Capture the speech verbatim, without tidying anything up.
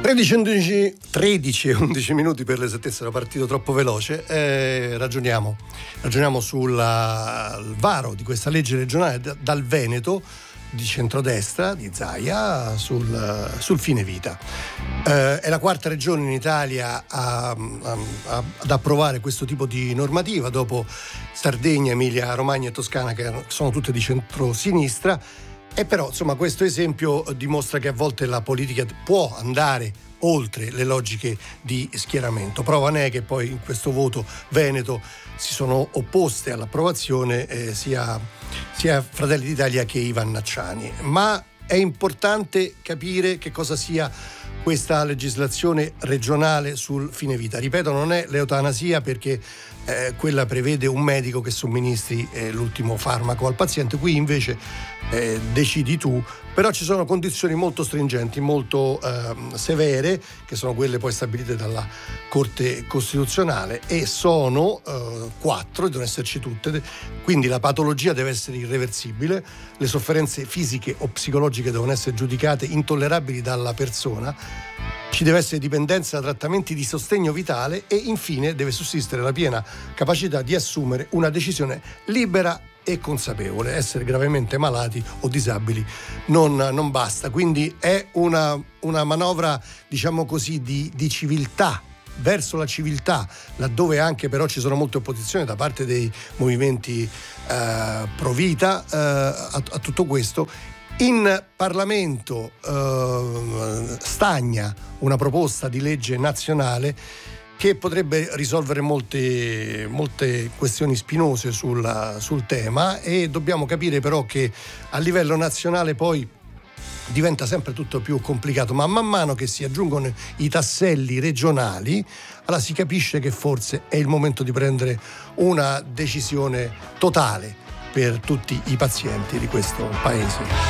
tredici e undici minuti per l'esattezza, era partito troppo veloce. Eh, ragioniamo, ragioniamo sul varo di questa legge regionale d- dal Veneto di centrodestra, di Zaia, sul, sul fine vita. Eh, è la quarta regione in Italia a, a, a, ad approvare questo tipo di normativa, dopo Sardegna, Emilia Romagna e Toscana, che sono tutte di centrosinistra. E però, insomma, questo esempio dimostra che a volte la politica può andare oltre le logiche di schieramento. Prova ne è che poi in questo voto veneto si sono opposte all'approvazione eh, sia, sia Fratelli d'Italia che i Vannacciani. Ma è importante capire che cosa sia questa legislazione regionale sul fine vita. Ripeto, non è l'eutanasia, perché eh, quella prevede un medico che somministri eh, l'ultimo farmaco al paziente. Qui invece eh, decidi tu, però ci sono condizioni molto stringenti, molto eh, severe, che sono quelle poi stabilite dalla Corte Costituzionale, e sono eh, quattro, devono esserci tutte, quindi la patologia deve essere irreversibile, le sofferenze fisiche o psicologiche devono essere giudicate intollerabili dalla persona, ci deve essere dipendenza da trattamenti di sostegno vitale e infine deve sussistere la piena capacità di assumere una decisione libera e consapevole. Essere gravemente malati o disabili non, non basta, quindi è una, una manovra, diciamo così, di, di civiltà, verso la civiltà, laddove anche però ci sono molte opposizioni da parte dei movimenti eh, pro vita eh, a, a tutto questo. In Parlamento eh, stagna una proposta di legge nazionale che potrebbe risolvere molte, molte questioni spinose sul, sul tema, e dobbiamo capire però che a livello nazionale poi diventa sempre tutto più complicato, ma man mano che si aggiungono i tasselli regionali, allora si capisce che forse è il momento di prendere una decisione totale per tutti i pazienti di questo paese.